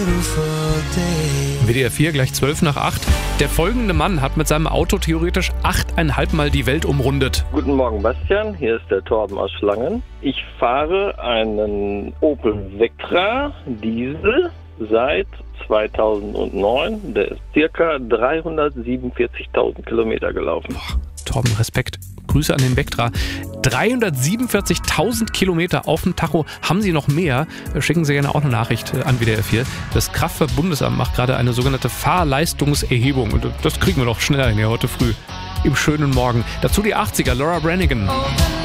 WDR 4, gleich 12 nach 8. Der folgende Mann hat mit seinem Auto theoretisch 8,5 Mal die Welt umrundet. Guten Morgen, Bastian. Hier ist der Torben aus Schlangen. Ich fahre einen Opel Vectra Diesel seit 2009. Der ist ca. 347.000 Kilometer gelaufen. Boah, Torben, Respekt. Grüße an den Vectra. 347.000 Kilometer auf dem Tacho. Haben Sie noch mehr? Schicken Sie gerne auch eine Nachricht an WDR 4. Das Kraftfahrtbundesamt macht gerade eine sogenannte Fahrleistungserhebung. Und das kriegen wir doch schneller hin, ja, heute früh. Im schönen Morgen. Dazu die 80er, Laura Branigan.